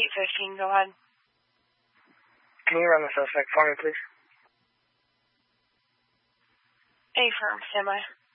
815, go ahead. Can you run the suspect for me, please? Affirm, stand by.